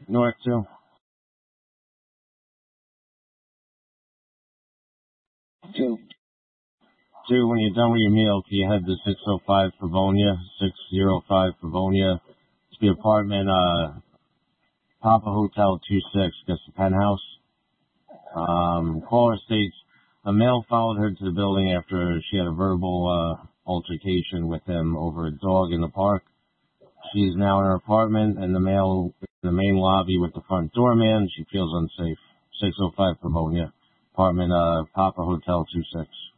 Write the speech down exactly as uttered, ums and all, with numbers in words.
North two. Two. Two, when you're done with your meal, can you head to six oh five Favonia, six oh five Favonia. It's the apartment, uh, Papa Hotel two six, that's the penthouse. Um, caller states, a male followed her to the building after she had a verbal, uh, altercation with him over a dog in the park. She is now in her apartment, and the male in the main lobby with the front doorman. She feels unsafe. six oh five Favonia, apartment, uh, Papa Hotel two six.